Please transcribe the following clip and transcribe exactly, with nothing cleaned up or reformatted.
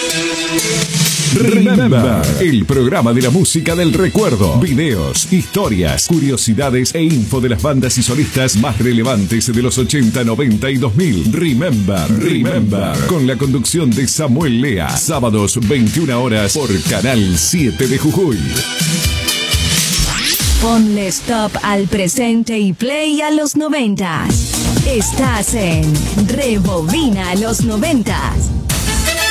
Remember, el programa de la música del recuerdo. Videos, historias, curiosidades e info de las bandas y solistas más relevantes de los ochenta, noventa y dos mil. Remember, Remember, con la conducción de Samuel Lea. Sábados veintiuna horas por Canal siete de Jujuy. Ponle stop al presente y play a los noventas. Estás en Rebobina los noventas.